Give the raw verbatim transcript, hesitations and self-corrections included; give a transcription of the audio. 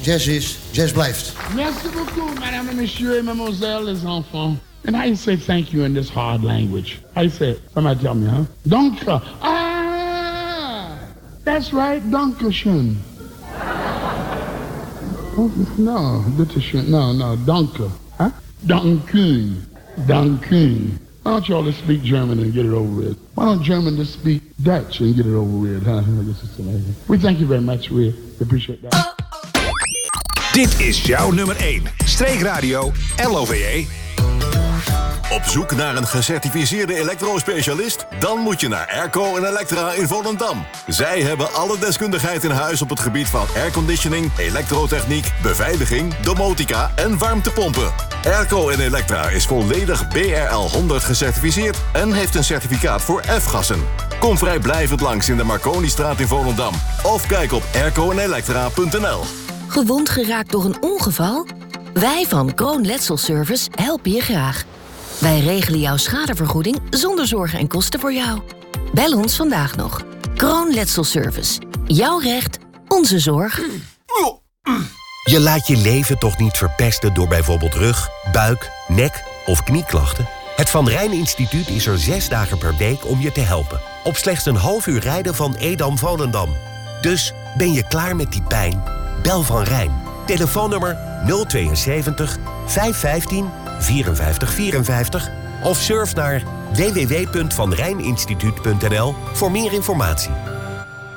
jazz is, jazz blijft. Merci beaucoup, madame et monsieur et mademoiselle les enfants. And how you say thank you in this hard language? How you say it? Somebody tell me, huh? Danke. Ah! That's right, dankeschön. Oh, no, dit is no, no, danke. Huh? Dankeschön. Dankeschön. Why don't you all just speak German and get it over with? Why don't German just speak Dutch and get it over with? Huh? I guess it's amazing. We thank you very much. We appreciate that. Dit is jouw nummer één. Streekradio L O V E. Op zoek naar een gecertificeerde elektrospecialist? Dan moet je naar Airco en Electra in Volendam. Zij hebben alle deskundigheid in huis op het gebied van airconditioning, elektrotechniek, beveiliging, domotica en warmtepompen. Airco en Electra is volledig B R L honderd gecertificeerd en heeft een certificaat voor F-gassen. Kom vrijblijvend langs in de Marconistraat in Volendam. Of kijk op airco en electra punt n l. Gewond geraakt door een ongeval? Wij van Kroon Letselservice helpen je graag. Wij regelen jouw schadevergoeding zonder zorgen en kosten voor jou. Bel ons vandaag nog. Kroon Letselservice. Jouw recht, onze zorg. Je laat je leven toch niet verpesten door bijvoorbeeld rug, buik, nek of knieklachten? Het Van Rijn Instituut is er zes dagen per week om je te helpen. Op slechts een half uur rijden van Edam-Volendam. Dus ben je klaar met die pijn? Bel Van Rijn. Telefoonnummer nul tweeënzeventig vijf vijftien vierenvijftig vierenvijftig of surf naar w w w punt van rijn instituut punt n l voor meer informatie.